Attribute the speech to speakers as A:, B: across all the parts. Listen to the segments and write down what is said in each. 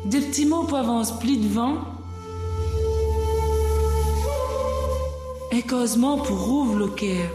A: Des petits mots pour avance plus devant. Et causement pour ouvre le cœur.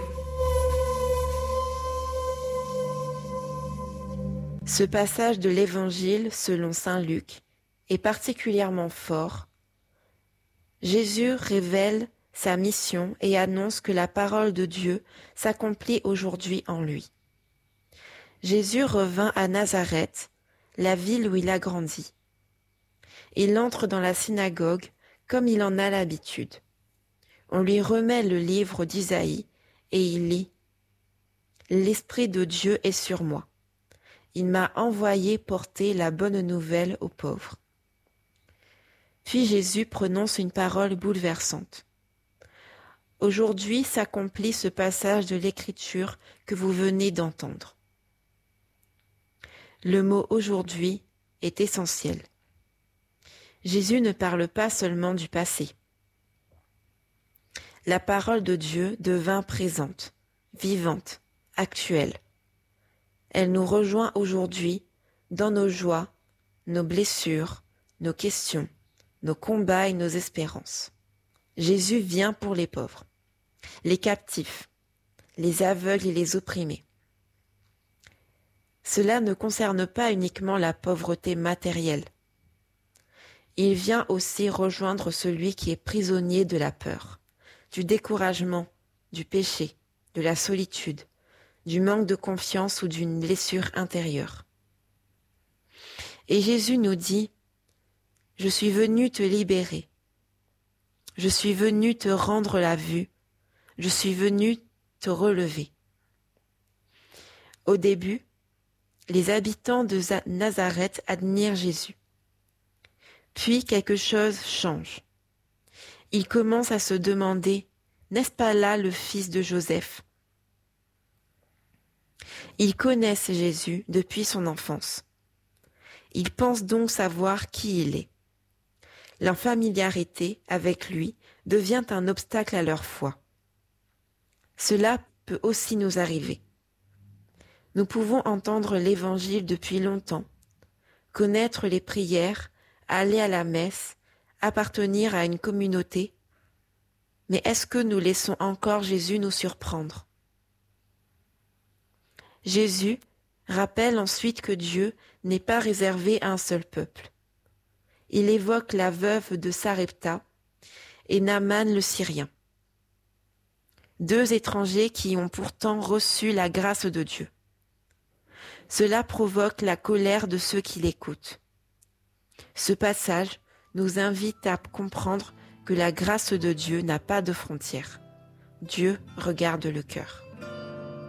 B: Ce passage de l'Évangile selon saint Luc est particulièrement fort. Jésus révèle sa mission et annonce que la parole de Dieu s'accomplit aujourd'hui en lui. Jésus revint à Nazareth, la ville où il a grandi. Il entre dans la synagogue comme il en a l'habitude. On lui remet le livre d'Isaïe et il lit « L'Esprit de Dieu est sur moi. Il m'a envoyé porter la bonne nouvelle aux pauvres. » Puis Jésus prononce une parole bouleversante. Aujourd'hui s'accomplit ce passage de l'Écriture que vous venez d'entendre. Le mot « aujourd'hui » est essentiel. Jésus ne parle pas seulement du passé. La parole de Dieu devint présente, vivante, actuelle. Elle nous rejoint aujourd'hui dans nos joies, nos blessures, nos questions, nos combats et nos espérances. Jésus vient pour les pauvres, les captifs, les aveugles et les opprimés. Cela ne concerne pas uniquement la pauvreté matérielle. Il vient aussi rejoindre celui qui est prisonnier de la peur, du découragement, du péché, de la solitude, du manque de confiance ou d'une blessure intérieure. Et Jésus nous dit « Je suis venu te libérer. Je suis venu te rendre la vue. Je suis venu te relever. » Au début, les habitants de Nazareth admirent Jésus. Puis quelque chose change. Ils commencent à se demander « N'est-ce pas là le fils de Joseph ?» Ils connaissent Jésus depuis son enfance. Ils pensent donc savoir qui il est. Leur familiarité avec lui devient un obstacle à leur foi. Cela peut aussi nous arriver. Nous pouvons entendre l'Évangile depuis longtemps, connaître les prières, aller à la messe, appartenir à une communauté. Mais est-ce que nous laissons encore Jésus nous surprendre ? Jésus rappelle ensuite que Dieu n'est pas réservé à un seul peuple. Il évoque la veuve de Sarepta et Naaman le Syrien. Deux étrangers qui ont pourtant reçu la grâce de Dieu. Cela provoque la colère de ceux qui l'écoutent. Ce passage nous invite à comprendre que la grâce de Dieu n'a pas de frontières. Dieu regarde le cœur.